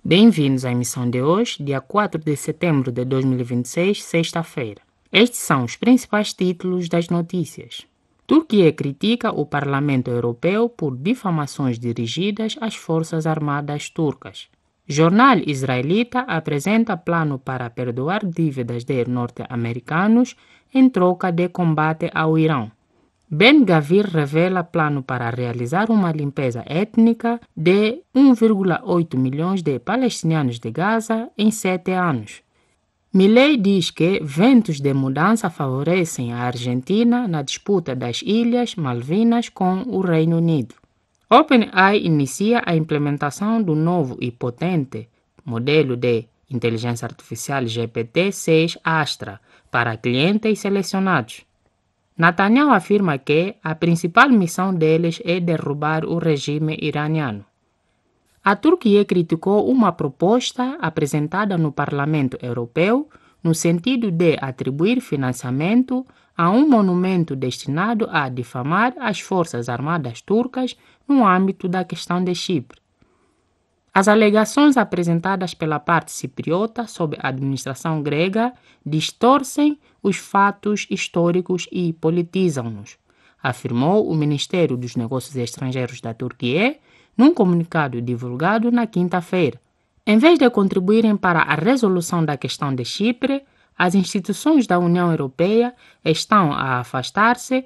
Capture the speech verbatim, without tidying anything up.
Bem-vindos à emissão de hoje, dia quatro de setembro de dois mil e vinte e seis, sexta-feira. Estes são os principais títulos das notícias. Turquia critica o Parlamento Europeu por difamações dirigidas às Forças Armadas turcas. Jornal israelita apresenta plano para perdoar dívidas de norte-americanos em troca de combate ao Irão. Ben Gvir revela plano para realizar uma limpeza étnica de um vírgula oito milhões de palestinianos de Gaza em sete anos. Milei diz que ventos de mudança favorecem a Argentina na disputa das Ilhas Malvinas com o Reino Unido. OpenAI inicia a implementação do novo e potente modelo de inteligência artificial G P T seis Astra para clientes selecionados. Netanyahu afirma que a principal missão deles é derrubar o regime iraniano. A Turquia criticou uma proposta apresentada no Parlamento Europeu no sentido de atribuir financiamento a um monumento destinado a difamar as Forças Armadas turcas no âmbito da questão de Chipre. As alegações apresentadas pela parte cipriota sob a administração grega distorcem os fatos históricos e politizam-nos, afirmou o Ministério dos Negócios Estrangeiros da Turquia num comunicado divulgado na quinta-feira. Em vez de contribuírem para a resolução da questão de Chipre, as instituições da União Europeia estão a afastar-se